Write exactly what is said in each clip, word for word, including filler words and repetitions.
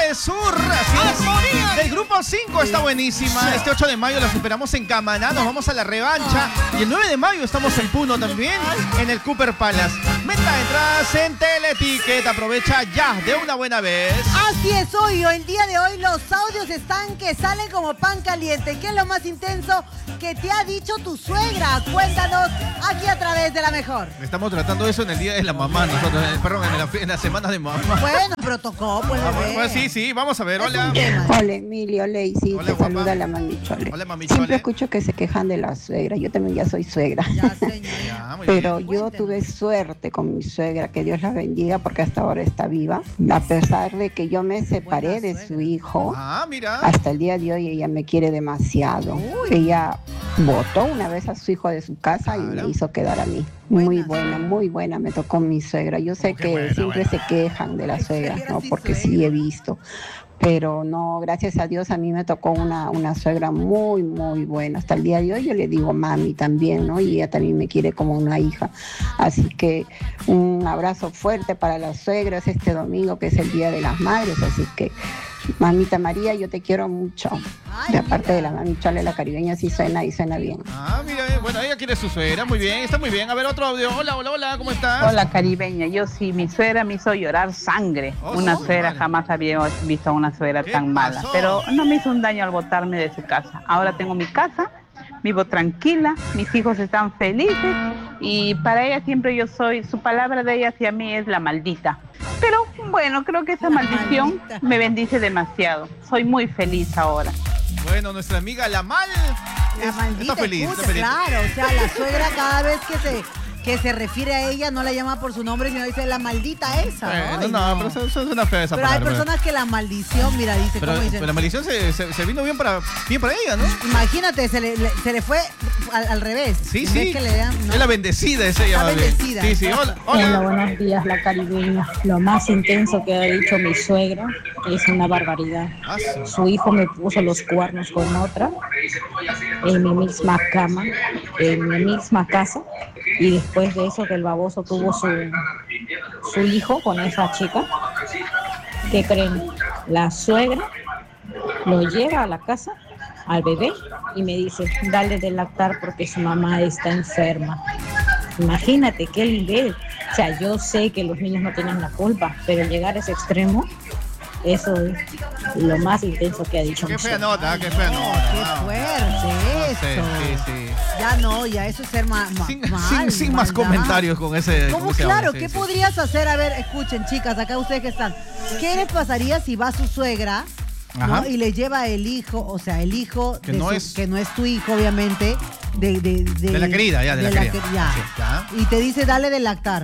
del Sur. Así es. Del grupo cinco está buenísima. Este ocho de mayo los esperamos en Camaná. Nos vamos a la revancha. Y el nueve de mayo estamos en Puno también, en el Cooper Palace. Venta entradas en Teleticket. Aprovecha ya de una buena vez. Así es, hoy, el día de hoy los audios están que salen como pan caliente. ¿Qué es lo más intenso que te ha dicho tu suegra? Cuéntanos aquí a través de La Mejor. Estamos tratando eso en el día de la mamá, nosotros, perdón, en la, en la semana de mamá. Bueno, pero tocó, pues, bebé. Pues sí, sí, vamos a ver, hola. Hola, Emilio, Lacey, Hola, te guapa. saluda la mamichole. Hola, mamichole. Siempre escucho que se quejan de la suegra, yo también ya soy suegra. Ya, señor. Ya, muy Pero bien. yo tuve suerte con mi suegra, que Dios la bendiga porque hasta ahora está viva. A pesar de que yo me separé de su hijo, Ah, mira. hasta el día de hoy ella me quiere demasiado. Uy. Ella votó una vez a su hijo de su casa y Claro. me hizo quedar a mí. Muy Buenas. buena, muy buena me tocó mi suegra. Yo sé Oh, qué que buena, siempre buena. se quejan de la Ay, suegra, suegra, ¿no? sí, Porque sí suegra. he visto. Pero no, gracias a Dios a mí me tocó una, una suegra muy, muy buena. Hasta el día de hoy yo le digo mami también, ¿no? Y ella también me quiere como una hija. Así que un abrazo fuerte para las suegras este domingo, que es el Día de las Madres. Así que, mamita María, yo te quiero mucho. Ay, De aparte mira. de la mami Chole, la caribeña sí suena y suena bien. Ah, mira, eh, bueno, ella quiere su suegra, muy bien, está muy bien. A ver, otro audio. Hola, hola, hola, ¿cómo estás? Hola caribeña, yo sí, mi suegra me hizo llorar sangre. Oh, Una sí, suegra, madre. jamás había visto a una suegra ¿Qué tan mala. pasó? Pero no me hizo un daño al botarme de su casa. Ahora tengo mi casa, vivo tranquila, mis hijos están felices y para ella siempre yo soy, su palabra de ella hacia mí es la maldita. Pero bueno, creo que esa La maldición maldita. me bendice demasiado. Soy muy feliz ahora. Bueno, nuestra amiga La Mal La es- maldita está feliz, escucha, está feliz. claro, o sea, la suegra cada vez que se, que se refiere a ella no la llama por su nombre, sino dice la maldita esa. Bueno, Ay, no, pero eso, eso es una fea esa Pero hay palabra. personas que la maldición, mira, dice, Pero, ¿cómo dicen? pero la maldición se, se, se vino bien para, bien para ella, ¿no? Imagínate, se le, le- se le fue al, al revés. Sí, En vez sí. que le dan- no. Es la bendecida, esa ella. La más bien. bendecida. Sí, sí, hola. Hola, hola. buenos días, la caribeña. Lo más intenso que ha dicho mi suegra es una barbaridad. Ah, sí. Su hijo me puso los cuernos con otra en mi misma cama, en mi misma casa, y después de eso que el baboso tuvo su, su hijo con esa chica, ¿qué creen? La suegra lo lleva a la casa al bebé y me dice, dale de lactar porque su mamá está enferma. Imagínate qué nivel. O sea, yo sé que los niños no tienen la culpa, pero llegar a ese extremo, eso es lo más intenso que ha dicho mi Qué fea suegra. nota, qué fea No, nota. qué wow. fuerte No eso. sé, sí, sí. Ya no, ya eso es ser ma ma- Sin, mal, sin, sin más maldad. comentarios con ese. ¿Cómo con ese claro? audio, sí, ¿Qué sí. podrías hacer? A ver, escuchen, chicas, acá ustedes que están. ¿Qué les pasaría si va su suegra, ¿no? Ajá. Y le lleva el hijo, o sea, el hijo Que de no su- es- que no es tu hijo, obviamente, de, de, de, De la querida, ya, de la querida. que- ya. Sí, ya. Y te dice, dale de lactar.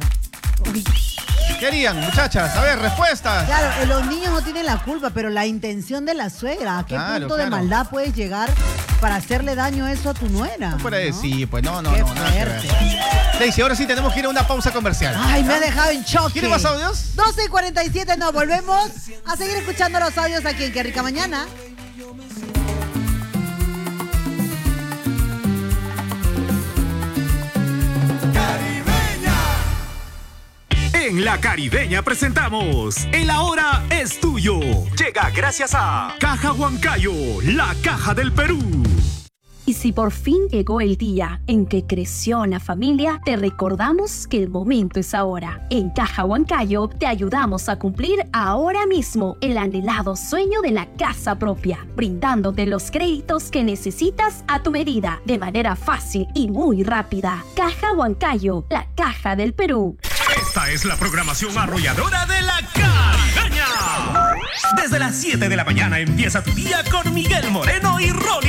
¿Qué harían, muchachas? A ver, respuestas. Claro, eh, los niños no tienen la culpa, pero la intención de la suegra, ¿a qué Claro, punto de claro. maldad puedes llegar para hacerle daño eso a tu nuera? No fuera de ¿no? sí, pues no, no, Qué no, nada que ver. fuerte. Daisy, ahora sí tenemos que ir a una pausa comercial. Ay, me ha dejado en shock. ¿Quiere más audios? doce y cuarenta y siete, no, volvemos a seguir escuchando los audios aquí en Qué Rica Mañana. En La Caribeña presentamos El Ahora es Tuyo. Llega gracias a Caja Huancayo, la caja del Perú. Y si por fin llegó el día en que creció la familia, te recordamos que el momento es ahora. En Caja Huancayo te ayudamos a cumplir ahora mismo el anhelado sueño de la casa propia, brindándote los créditos que necesitas a tu medida, de manera fácil y muy rápida. Caja Huancayo, la caja del Perú. Esta es la programación arrolladora de La Caribeña. Desde las siete de la mañana empieza tu día con Miguel Moreno y Ronnie